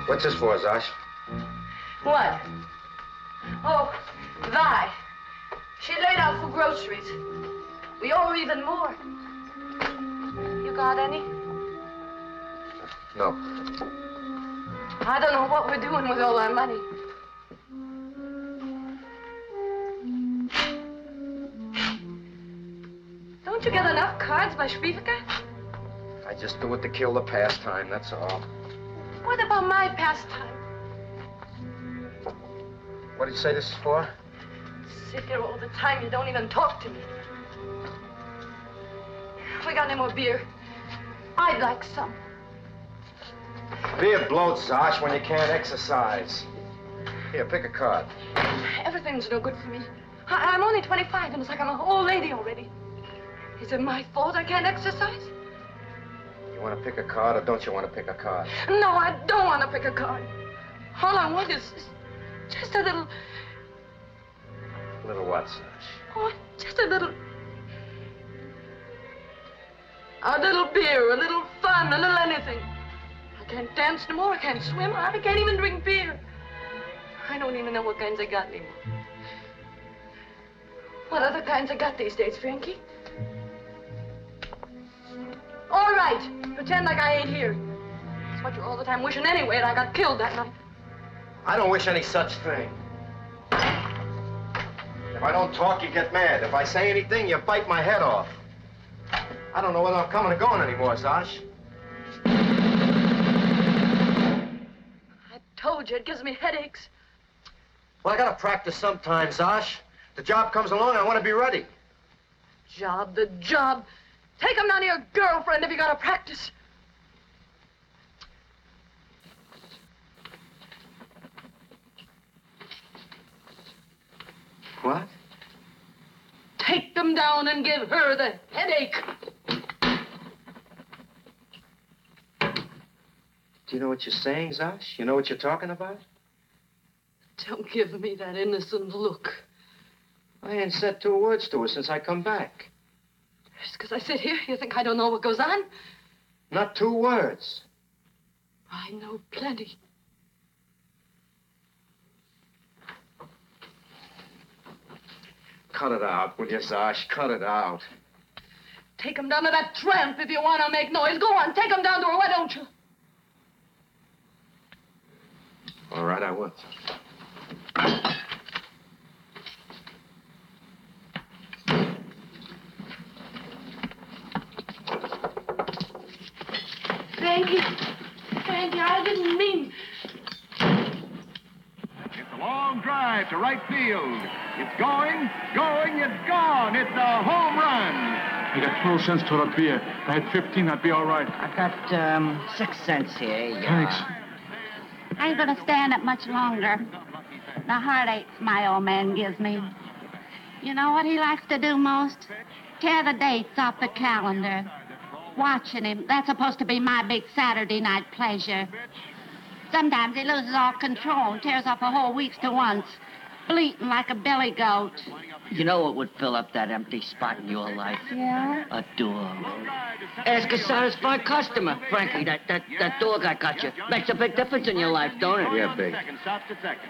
What's this for, Zosh? What? Oh, Vi. She laid out for groceries. We owe her even more. You got any? No. I don't know what we're doing with all our money. Don't you get enough cards by Spievika? I just do it to kill the pastime, that's all. What about my pastime? What did you say this is for? Sit here all the time. You don't even talk to me. We got any more beer? I'd like some. Beer bloats, Zosh, when you can't exercise. Here, pick a card. Everything's no good for me. I'm only 25, and it's like I'm an old lady already. Is it my fault I can't exercise? You want to pick a card, or don't you want to pick a card? No, I don't want to pick a card. All I want is just a little... Little what, Zosh? Oh, just a little... A little beer, a little fun, a little anything. I can't dance no more, I can't swim, I can't even drink beer. I don't even know what kinds I got anymore. What other kinds I got these days, Frankie? All right, pretend like I ain't here. That's what you're all the time wishing anyway, and I got killed that night. I don't wish any such thing. If I don't talk, you get mad. If I say anything, you bite my head off. I don't know whether I'm coming or going anymore, Zosh. I told you, it gives me headaches. Well, I gotta practice sometimes, Zosh. The job comes along, I want to be ready. Job, the job. Take him down to your girlfriend if you gotta practice. What? Take them down and give her the headache. Do you know what you're saying, Zosh? You know what you're talking about? Don't give me that innocent look. I ain't said 2 words to her since I come back. Just because I sit here, you think I don't know what goes on? Not 2 words. I know plenty. Cut it out, will you, Zosh? Cut it out. Take him down to that tramp if you want to make noise. Go on, take him down to her, why don't you? All right, I will. Frankie, I didn't mean... It's a long drive to right field. It's going, it's gone. It's a home run. I got 12 cents toward a beer. If I had 15, I'd be all right. I got 6 cents here. Thanks. I ain't gonna stand it much longer. The heartaches my old man gives me. You know what he likes to do most? Tear the dates off the calendar. Watching him, that's supposed to be my big Saturday night pleasure. Sometimes he loses all control and tears off a whole week's to once, bleating like a billy goat. You know what would fill up that empty spot in your life? Yeah? A dog. Ask a satisfied customer. Frankie, that dog I got you makes a big difference in your life, don't it? Yeah, big. Stops at second.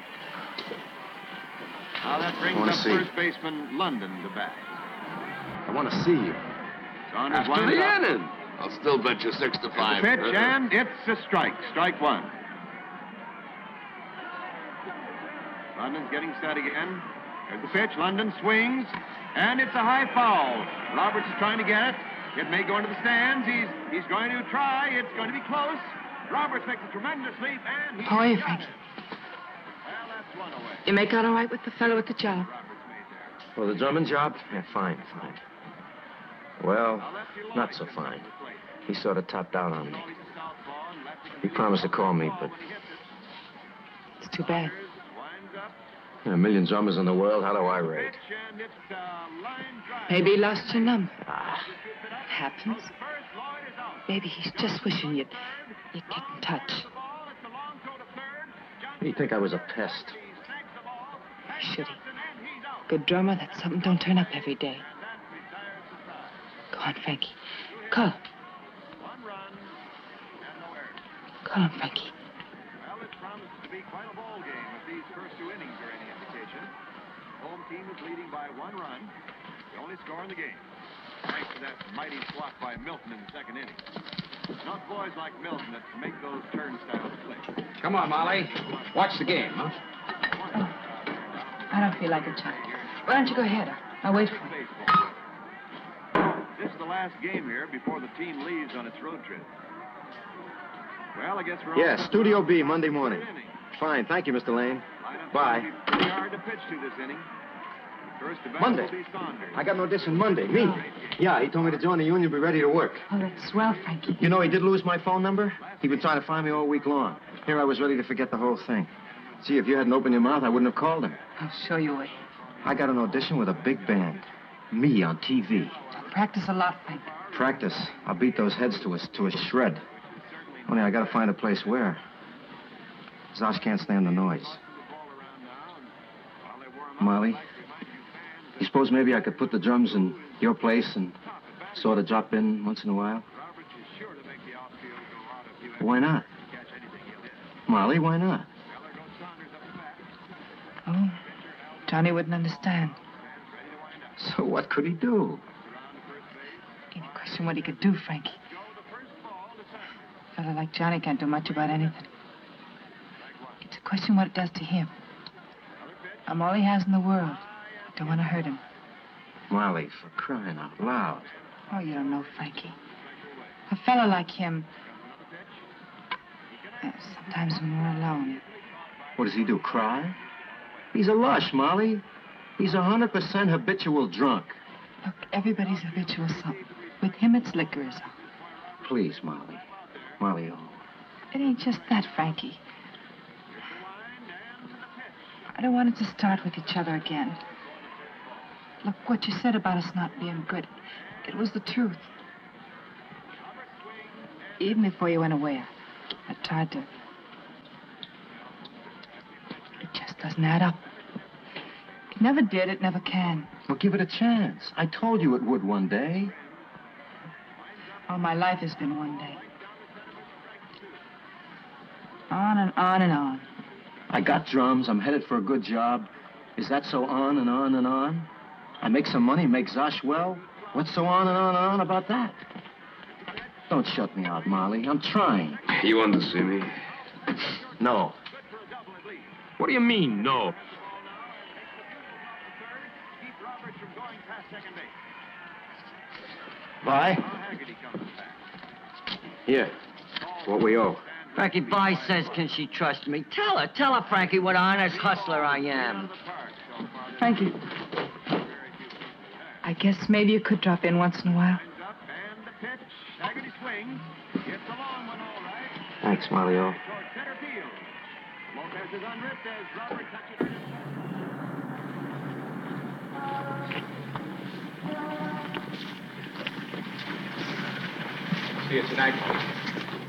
Now that brings wanna up see. first baseman London to bat. I want to see you. Saunders After winds the up. inning. I'll still bet you 6 to 5. Pitch, and it's a strike. Strike 1. London's getting set again. There's the pitch. London swings, and it's a high foul. Roberts is trying to get it. It may go into the stands. He's going to try. It's going to be close. Roberts makes a tremendous leap, and he... How are you, Frankie? Well, that's one away. You make out all right with the fellow at the job? Well, the drumming job? Yeah, fine. Well, not so fine. He sort of topped out on me. He promised to call me, but... It's too bad. There are a million drummers in the world. How do I rate? Maybe he lost your number. Happens. Maybe he's just wishing you'd get in touch. You think I was a pest? Should he? Good drummer, that's something don't turn up every day. Go on, Frankie. Call him. Call him, Frankie. to be quite a ball game if these first two innings are any indication. Home team is leading by 1 run. The only score in the game. Thanks to that mighty swat by Milton in the second inning. It's not boys like Milton that make those turnstiles click. Come on, Molly. Watch the game, huh? Oh, I don't feel like it, Chuck. Why don't you go ahead? I'll wait for you. This is the last game here before the team leaves on its road trip. Well, I guess we're Yeah, all... Studio B, Monday morning. Fine, thank you, Mr. Lane. Bye. Pretty hard to pitch to this inning. First to bat Monday. will be Saunders. I got an audition Monday. Me? Yeah, he told me to join the union, be ready to work. Oh, that's swell, Frankie. You know, he did lose my phone number. He'd been trying to find me all week long. Here I was ready to forget the whole thing. See, if you hadn't opened your mouth, I wouldn't have called him. I'll show you it. I got an audition with a big band. Me on TV. Practice a lot, Frank. Practice. I'll beat those heads to a shred. Only I gotta find a place where. Zosh can't stand the noise. Molly, you suppose maybe I could put the drums in your place and sort of drop in once in a while? Why not? Molly, why not? Oh, Johnny wouldn't understand. So what could he do? Ain't a question what he could do, Frankie. A fella like Johnny can't do much about anything. It's a question what it does to him. I'm all he has in the world. I don't want to hurt him. Molly, for crying out loud. Oh, you don't know, Frankie. A fella like him... sometimes when we're alone... What does he do, cry? He's a lush, Molly. He's 100% habitual drunk. Look, everybody's habitual something. With him, it's liquor is all. Please, Molly. Molly, oh. It ain't just that, Frankie. I don't want it to start with each other again. Look, what you said about us not being good, it was the truth. Even before you went away, I tried to. It just doesn't add up. It never did, it never can. Well, give it a chance. I told you it would one day. All my life has been one day. On and on and on. I got drums. I'm headed for a good job. Is that so on and on and on? I make some money, make Zosh well. What's so on and on and on about that? Don't shut me out, Molly. I'm trying. You want to see me? No. What do you mean, no? Bye. Here. What we owe. Frankie Bye says, can she trust me? Tell her, Frankie, what an honest hustler I am. Frankie, I guess maybe you could drop in once in a while. Thanks, Molly. Oh. See you tonight.